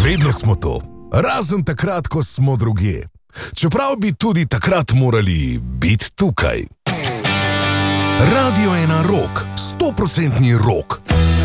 Vedno smo to, razen takrat, ko smo drugje. Čeprav bi tudi takrat morali biti tukaj. Radio 1 Rock, 100% rock.